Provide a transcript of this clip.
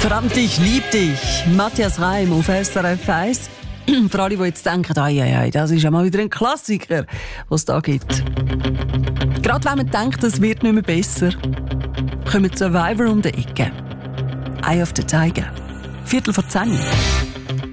Verdammt, ich lieb dich. Matthias Reim auf SRF 1. Für alle, die jetzt denken, das ist ja mal wieder ein Klassiker, was es da gibt. Gerade wenn man denkt, es wird nicht mehr besser, kommt Survivor um die Ecke. Eye of the Tiger. 10:15.